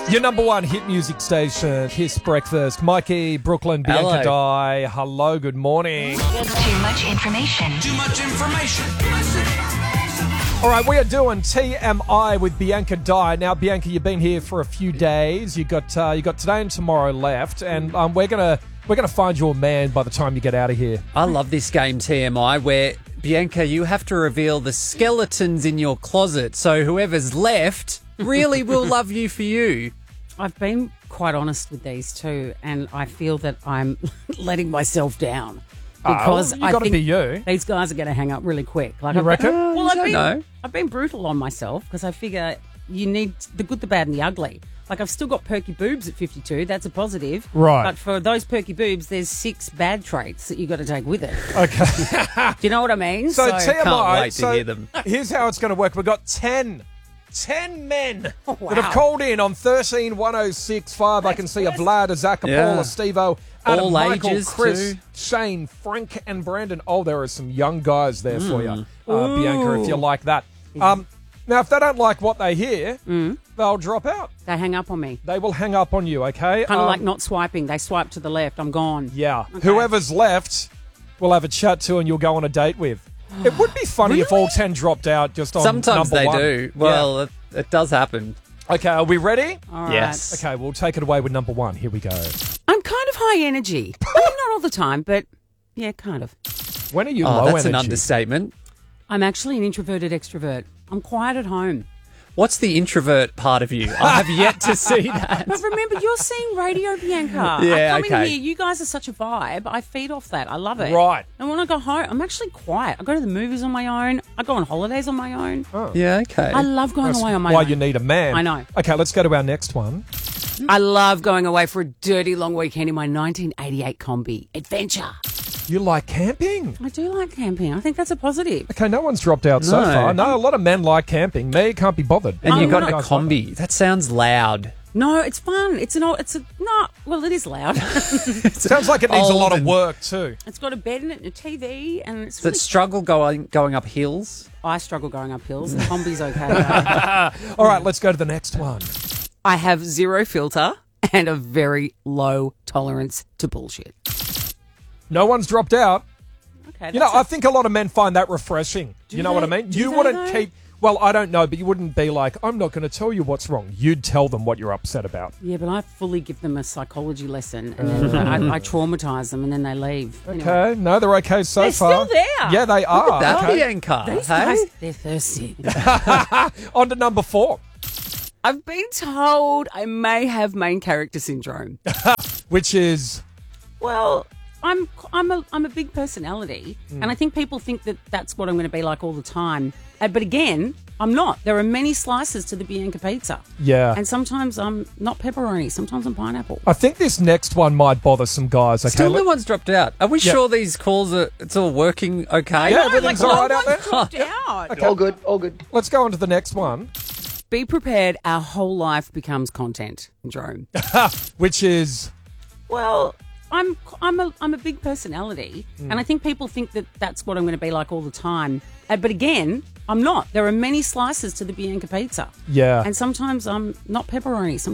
Your number one hit music station, Kiss Breakfast. Mikey, Brooklyn, Bianca Hello. Dye. Hello, good morning. Too much information. Too much information. All right, we are doing TMI with Bianca Dye. Now, Bianca, you've been here for a few days. You got today and tomorrow left, and we're gonna find you a man by the time you get out of here. I love this game, TMI, where, Bianca, you have to reveal the skeletons in your closet, so whoever's left really will love you for you. I've been quite honest with these two, and I feel that I'm letting myself down because you I gotta think be you. these guys are going to hang up really quick. Like, You reckon? Well, don't know. I've been brutal on myself because I figure you need the good, the bad, and the ugly. Like, I've still got perky boobs at 52. That's a positive. Right. But for those perky boobs, there's 6 bad traits that you got to take with it. Okay. Do you know what I mean? So TMI. Can't wait to so hear them. Here's how it's going to work. We've got 10 men Oh, wow. that have called in on 131065. I can see a Vlad, a Zach, a Paul, Yeah. a Steve-O, Adam, All Michael, ages Chris, too. Shane, Frank, and Brandon. Oh, there are some young guys there for you, Bianca, if you like that. Now, if they don't like what they hear, they'll drop out. They hang up on me. They will hang up on you, okay? Kind of like not swiping. They swipe to the left. I'm gone. Yeah. Okay. Whoever's left, we'll have a chat to and you'll go on a date with. It would be funny if all 10 dropped out just on Sometimes number they one. do. Well, it does happen. Okay, are we ready? All right. Yes. Okay, we'll take it away with number one. Here we go. I'm kind of high energy. I mean, not all the time, but yeah, kind of. When are you Oh, low that's energy? an understatement. I'm actually an introverted extrovert. I'm quiet at home. What's the introvert part of you? I have yet to see that. But remember, you're seeing radio, Bianca. Yeah, I come okay. in here, you guys are such a vibe. I feed off that. I love it. Right. And when I go home, I'm actually quiet. I go to the movies on my own. I go on holidays on my own. Yeah, okay. I love going That's away on my why own. you need a man. I know. Okay, let's go to our next one. I love going away for a dirty long weekend in my 1988 Combi. Adventure. You like camping? I do like camping. I think that's a positive. Okay, no one's dropped out so No. far. No, a lot of men like camping. Me, can't be bothered. And Oh, you what got a guys like combi. That sounds loud. No, it's fun. Well, it is loud. that? Sounds like it needs a Old lot of and- work too. It's got a bed in it and a TV, and it's Does really it struggle going up hills? I struggle going up hills. The Combi's okay. though. All right, let's go to the next one. I have zero filter and a very low tolerance to bullshit. No one's dropped out. Okay, You know, that's I think a lot of men find that refreshing. You know what I mean? Do You they, wouldn't though? keep... Well, I don't know, but you wouldn't be like, I'm not going to tell you what's wrong. You'd tell them what you're upset about. yeah, but I fully give them a psychology lesson, and then I traumatize them, and then they leave. Anyway. Okay, no, they're okay so They're far. still there. Yeah, they are. That Okay. Bianca. These Hey? guys, they're thirsty. On to number 4, I've been told I may have main character syndrome. which is... Well, I'm a big personality, and I think people think that that's what I'm going to be like all the time. But again, I'm not. There are many slices to the Bianca pizza, Yeah. and sometimes I'm not pepperoni. Sometimes I'm pineapple. I think this next one might bother some guys. Okay, Still no one's dropped out. Are we Yeah. sure these calls it's all working okay? Yeah, everything's all right out there? Dropped out. All good, all good. Let's go on to the next one, Be prepared. Our whole life becomes content syndrome. which is... Well, I'm a big personality, and I think people think that that's what I'm going to be like all the time. But again, I'm not. There are many slices to the Bianca pizza, Yeah. and sometimes I'm not pepperoni.